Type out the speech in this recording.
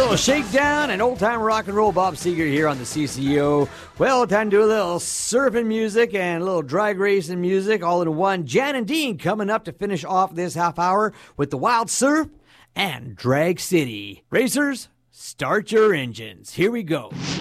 little shakedown and old-time rock and roll. Bob Seger here on the CCO. Well, time to do a little surfing music and a little drag racing music all in one. Jan and Dean coming up to finish off this half hour with the Wild Surf and Drag City. Racers, start your engines. Here we go.